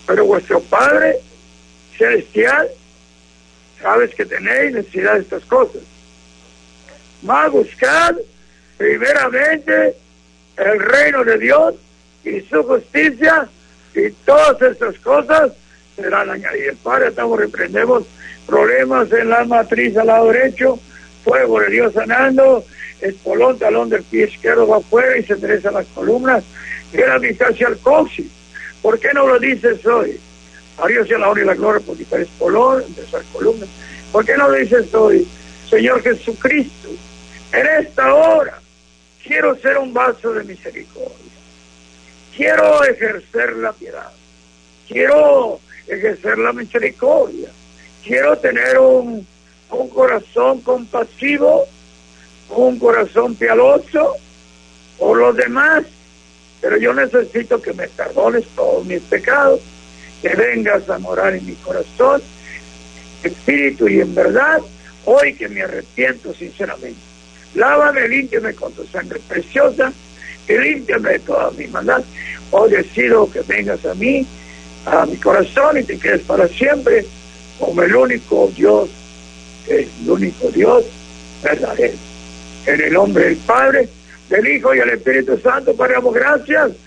pero vuestro Padre celestial sabes que tenéis necesidad de estas cosas. Mas buscad primeramente el reino de Dios y su justicia, y todas estas cosas serán añadidas. Padre, estamos reprendemos problemas en la matriz al lado derecho, fuego de Dios sanando, espolón, talón del pie izquierdo va afuera y se enderezan las columnas, y la distancia al coxis. ¿Por qué no lo dices hoy? A Dios sea la honra y la gloria por quitar espolón, enderezar columnas. ¿Por qué no lo dices hoy? Señor Jesucristo, en esta hora quiero ser un vaso de misericordia. Quiero ejercer la piedad. Quiero ejercer la misericordia. Quiero tener un corazón compasivo, un corazón piadoso por los demás. Pero yo necesito que me perdones todos mis pecados, que vengas a morar en mi corazón, espíritu y en verdad, hoy que me arrepiento sinceramente. Lávame, límpiame con tu sangre preciosa, y límpiame de toda mi maldad. Hoy decido que vengas a mí, a mi corazón, y te quedes para siempre como el único Dios, el único Dios verdadero. En el nombre del Padre, del Hijo y del Espíritu Santo, Padre, damos gracias